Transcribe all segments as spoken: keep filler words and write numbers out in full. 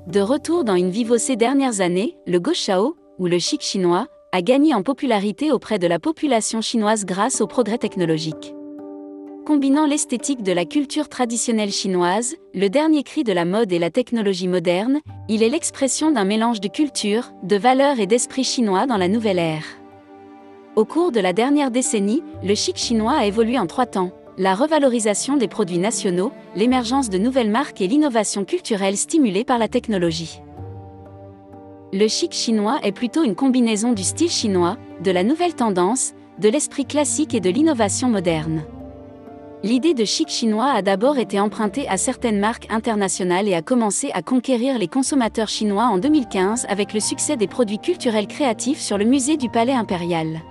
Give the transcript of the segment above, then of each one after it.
De retour dans In Vivo ces dernières années, le Guoshao, ou le chic chinois, a gagné en popularité auprès de la population chinoise grâce aux progrès technologiques. Combinant l'esthétique de la culture traditionnelle chinoise, le dernier cri de la mode et la technologie moderne, il est l'expression d'un mélange de culture, de valeurs et d'esprit chinois dans la nouvelle ère. Au cours de la dernière décennie, le chic chinois a évolué en trois temps: la revalorisation des produits nationaux, l'émergence de nouvelles marques et l'innovation culturelle stimulée par la technologie. Le chic chinois est plutôt une combinaison du style chinois, de la nouvelle tendance, de l'esprit classique et de l'innovation moderne. L'idée de chic chinois a d'abord été empruntée à certaines marques internationales et a commencé à conquérir les consommateurs chinois en deux mille quinze avec le succès des produits culturels créatifs sur le musée du Palais Impérial.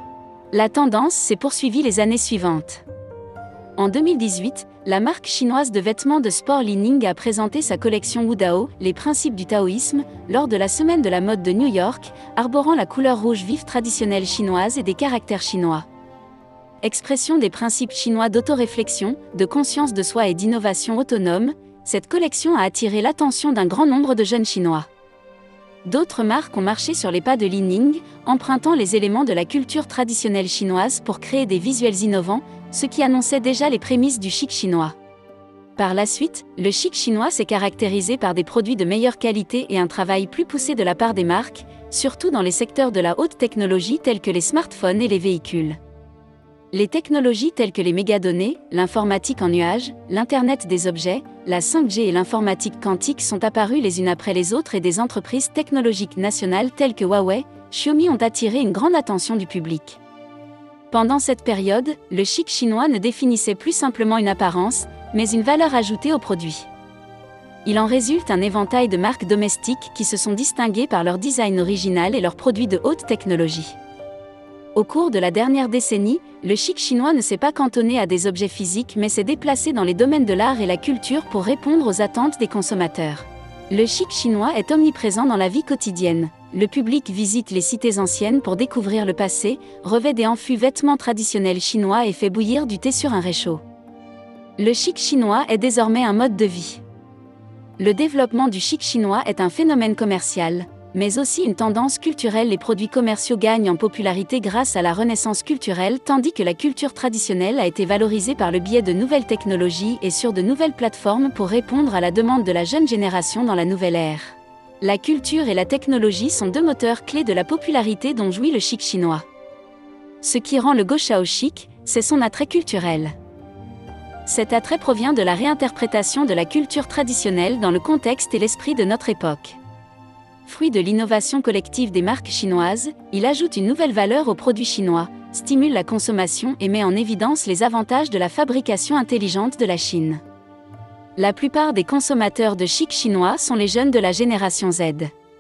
La tendance s'est poursuivie les années suivantes. En deux mille dix-huit, la marque chinoise de vêtements de sport Li Ning a présenté sa collection Wudao, les principes du taoïsme, lors de la semaine de la mode de New York, arborant la couleur rouge vive traditionnelle chinoise et des caractères chinois. Expression des principes chinois d'autoréflexion, de conscience de soi et d'innovation autonome, cette collection a attiré l'attention d'un grand nombre de jeunes Chinois. D'autres marques ont marché sur les pas de Li Ning, empruntant les éléments de la culture traditionnelle chinoise pour créer des visuels innovants, ce qui annonçait déjà les prémices du chic chinois. Par la suite, le chic chinois s'est caractérisé par des produits de meilleure qualité et un travail plus poussé de la part des marques, surtout dans les secteurs de la haute technologie tels que les smartphones et les véhicules. Les technologies telles que les mégadonnées, l'informatique en nuage, l'Internet des objets, la cinq G et l'informatique quantique sont apparues les unes après les autres et des entreprises technologiques nationales telles que Huawei, Xiaomi ont attiré une grande attention du public. Pendant cette période, le chic chinois ne définissait plus simplement une apparence, mais une valeur ajoutée au produit. Il en résulte un éventail de marques domestiques qui se sont distinguées par leur design original et leurs produits de haute technologie. Au cours de la dernière décennie, le chic chinois ne s'est pas cantonné à des objets physiques mais s'est déplacé dans les domaines de l'art et la culture pour répondre aux attentes des consommateurs. Le chic chinois est omniprésent dans la vie quotidienne. Le public visite les cités anciennes pour découvrir le passé, revêt des amphus vêtements traditionnels chinois et fait bouillir du thé sur un réchaud. Le chic chinois est désormais un mode de vie. Le développement du chic chinois est un phénomène commercial, mais aussi une tendance culturelle. Les produits commerciaux gagnent en popularité grâce à la renaissance culturelle, tandis que la culture traditionnelle a été valorisée par le biais de nouvelles technologies et sur de nouvelles plateformes pour répondre à la demande de la jeune génération dans la nouvelle ère. La culture et la technologie sont deux moteurs clés de la popularité dont jouit le chic chinois. Ce qui rend le Guoshao chic, c'est son attrait culturel. Cet attrait provient de la réinterprétation de la culture traditionnelle dans le contexte et l'esprit de notre époque. Fruit de l'innovation collective des marques chinoises, il ajoute une nouvelle valeur aux produits chinois, stimule la consommation et met en évidence les avantages de la fabrication intelligente de la Chine. La plupart des consommateurs de chic chinois sont les jeunes de la génération Z.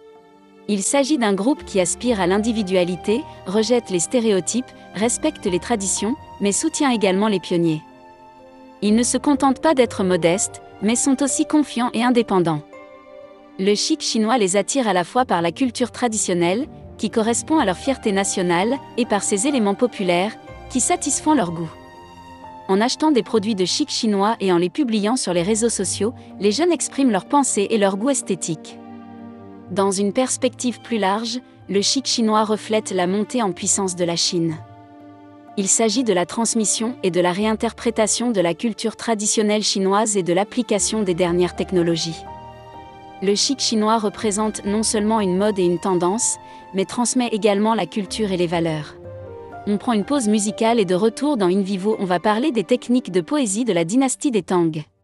Il s'agit d'un groupe qui aspire à l'individualité, rejette les stéréotypes, respecte les traditions, mais soutient également les pionniers. Ils ne se contentent pas d'être modestes, mais sont aussi confiants et indépendants. Le chic chinois les attire à la fois par la culture traditionnelle, qui correspond à leur fierté nationale, et par ses éléments populaires, qui satisfont leur goût. En achetant des produits de chic chinois et en les publiant sur les réseaux sociaux, les jeunes expriment leurs pensées et leur goût esthétique. Dans une perspective plus large, le chic chinois reflète la montée en puissance de la Chine. Il s'agit de la transmission et de la réinterprétation de la culture traditionnelle chinoise et de l'application des dernières technologies. Le chic chinois représente non seulement une mode et une tendance, mais transmet également la culture et les valeurs. On prend une pause musicale et de retour dans In Vivo, on va parler des techniques de poésie de la dynastie des Tang.